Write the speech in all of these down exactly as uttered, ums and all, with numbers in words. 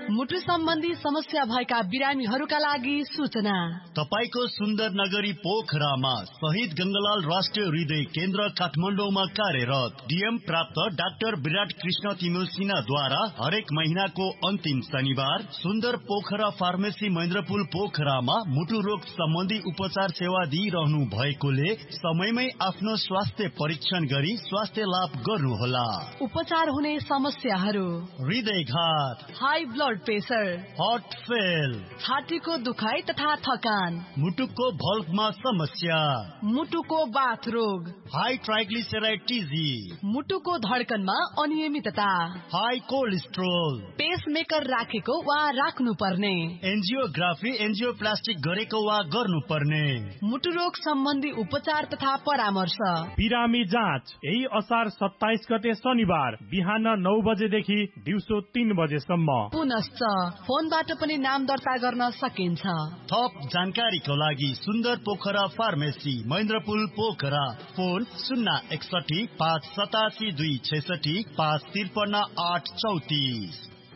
मुटु सम्बन्धी समस्या भएका बिरामीहरूका लागि सूचना। तपाईको सुन्दर नगरी पोखरामा शहीद गंगालाल राष्ट्रिय हृदय केन्द्र काठमाडौँमा कार्यरत डीएम प्राप्त डाक्टर विराट कृष्ण तिमिल सिन्हाद्वारा हरेक महिनाको अन्तिम शनिबार सुन्दर पोखरा फार्मेसी महेन्द्रपुल पोखरामा मुटु रोग सम्बन्धी उपचार सेवा दिइरहनु भएकोले समयमै आफ्नो स्वास्थ्य परीक्षण गरी स्वास्थ्य लाभ गर्नुहोला। उपचार हुने समस्याहरू: हृदयघात, high blood pressure, heart fail, छातीको दुखाइ तथा थकान, मुटुको भल्भमा समस्या, मुटुको बाथ रोग, हाई ट्राइग्लिसराइड टिजी, मुटुको धड्कनमा अनियमितता, हाई कोलेस्ट्रोल, पेसमेकर राखेको वा राख्नु पर्ने, एन्जियोग्राफी एन्जियोप्लास्टिक गरेको वा गर्नुपर्ने, मुटु रोग सम्बन्धी उपचार तथा परामर्श। बिरामी जाँच यही असार सत्ताइस गते शनिबार बिहान नौ बजेदेखि दिउँसो तीन बजेसम्म। पुनश्च फोनबाट पनि नाम दर्ता गर्न सकिन्छ। थप जानकारीको लागि सुन्दर पोखरा फार्मेसी महेन्द्रपुल पोखरा, फोन शून्य एकसठी पाँच सतासी दुई छैसठी पाँच त्रिपन्न आठ चौतिस।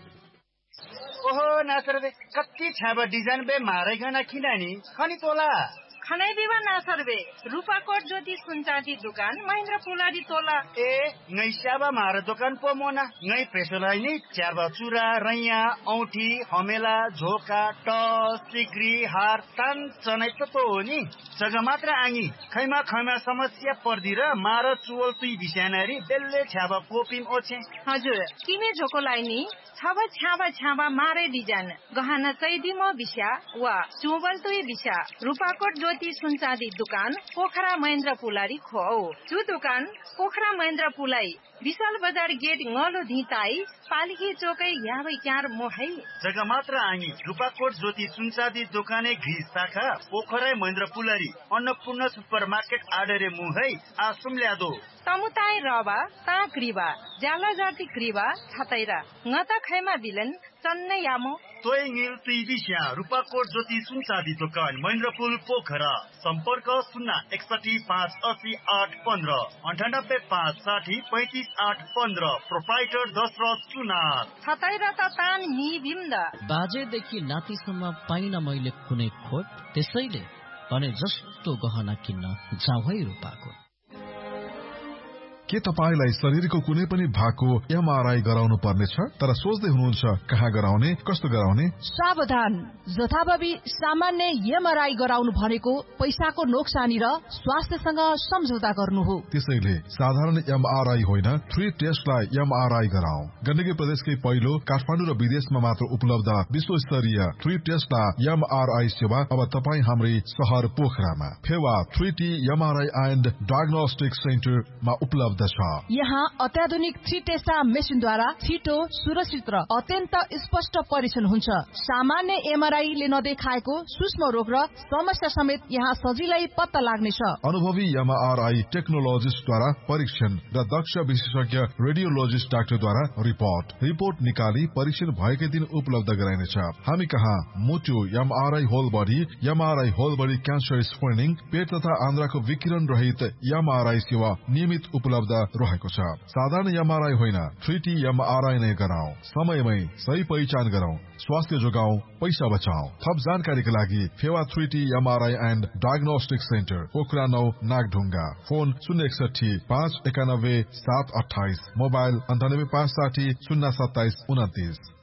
ओहो नासर बे कति छाबा डिजाइन बे मारे गना किनानी खनी तोला खनै बिवा नासर बे रूपाकोट ज्योति सुनचाँदी दुकान महेन्द्र पुलाडी तोला। ए ngै स्याबा मारे दोकान पो मोना ngै पेसोलाई नि च्याबा चुरा रैया औठी हमेला झोका टस सिक्री हार तान चनै त तो हो नि जग्गा मात्र आङी खैमा खैमा समस्या पर्दी र मार चुवल तुई बिस्यानारी बेल्ले छ्याबा कोपिम ओछे। हजुर किने झोकोलाई नि छाबा छ्याबा छ्याबा मारे डिजाइन गहना चैदिमो बिस्या वा चुवल तुई बिस्या रूपाकोट ज्योति सुनचाँदी दुकान पोखरा महेन्द्र पुलारी खो चु दुकान पोखरा महेन्द्र पुलाई विशाल बजार गेट ngलो धिताई पालिकी चोकै याबै क्यार मोहै जग्गा मात्र आङी रूपाकोट ज्योति सुनचाँदी दोकाने घिस शाखा पोखरा महेन्द्र पुलारी अन्नपूर्ण सुपर मार्केट आडरे मुहै आसुम ल्यादो तमुताई रबा ता क्रिबा जाला जाति क्रिबा छतैरा ngata खैमा बिलन चन्नै यामो तोय ङिल तुई बिस्या रूपाकोट ज्योति सुनचाँदी दोकान महेन्द्रपुल पोखरा सम्पर्क शून्य एकसठी पाँच अस्सी आठ पन्ध्र अन्ठानब्बे पाँच साठी पैंतिस आठ पन्ध्र प्रोप्राइटर दशरथ सुनार छतैरा त तान नि बिम्द बाजेदेखि नातिसम्म पाइन मैले कुनै खोट त्यसैले भने जस्तो गहना किन्न जाऊ है रूपाकोट। के तपाईलाई शरीरको कुनै पनि भागको एमआरआई गराउनु पर्नेछ तर सोच्दै हुनुहुन्छ कहाँ गराउने कस्तो गराउने? सावधान, जथाभावी सामान्य एमआरआई गराउनु भनेको पैसाको नोक्सानी र स्वास्थ्यसँग सम्झौता गर्नु हो। त्यसैले साधारण एमआरआई होइन थ्री टेस्टलाई एमआरआई गराऊ। गण्डकी प्रदेशकै पहिलो काठमाडौँ र विदेशमा मात्र उपलब्ध विश्व स्तरीय थ्री टेस्टलाई एमआरआई सेवा अब तपाईँ हाम्रै शहर पोखरामा Phewa three T MRI and diagnostic सेन्टरमा उपलब्ध छ। यहाँ अत्याधुनिक थ्री टेस्टा मेसिनद्वारा छिटो सुरक्षित र अत्यन्त स्पष्ट परीक्षण हुन्छ। सामान्य एमआरआईले नदेखाएको सूक्ष्म रोग र समस्या समेत यहाँ सजिलै पत्ता लाग्नेछ। अनुभवी एमआरआई टेक्नोलोजिस्टद्वारा परीक्षण र दक्ष विशेषज्ञ रेडियोलोजिस्ट डाक्टरद्वारा रिपोर्ट रिपोर्ट निकाली परीक्षण भएकै दिन उपलब्ध गराइनेछ। हामी कहाँ मुटु MRI whole body MRI whole body cancer screening पेट तथा आन्द्राको विकिरण रहित एमआरआई सेवा नियमित उपलब्ध रहेको छ। साधारण एमआरआई होइन थ्री टी एमआरआई नै गराऊ। समयमै सही पहिचान गराऊ, स्वास्थ्य जोगाऊ, पैसा बचाऊ। थप जानकारीका लागि Phewa three T MRI and diagnostic centre Pokhara नौ नागढुङ्गा फोन शून्य एकसठी पाँच एकानब्बे सात अठाइस मोबाइल अन्ठानब्बे पाँच साठी शून्य सत्ताइस उन्तिस।